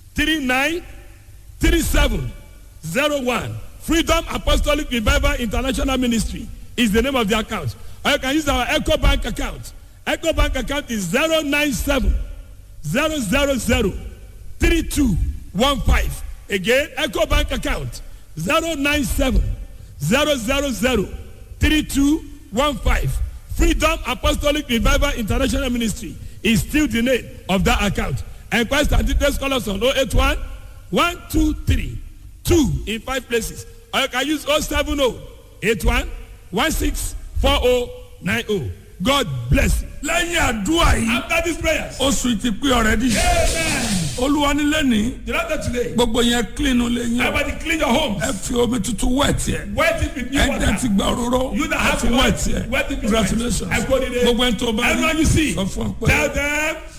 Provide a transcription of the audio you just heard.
393701. Freedom Apostolic Revival International Ministry is the name of the account. Or you can use our Echo Bank account. Echo Bank account is 097 000 3215. Again, Echo Bank account 097 000 3215. Freedom Apostolic Revival International Ministry is still the name of that account. Enquest and details call us on 081 123 2 in 5 places. Or you can use 070 81 164090. God bless you. lẹ́yìn àdúrà yìí. After these prayers. oṣù ti pé already. Amen. olúwa ní lẹ́nìí. The Lord today. gbogbo yẹn clean lé yín. Everybody clean your homes. ẹ fi omi tuntun wet yẹ. Wet it with new water. ẹ ti gba òróró. You that have ẹ fi wet yẹ. wet it with congratulations. wet. gbogbo ẹni tó bá rí. Everyone you see. sọ fún ọ pé. Tell them.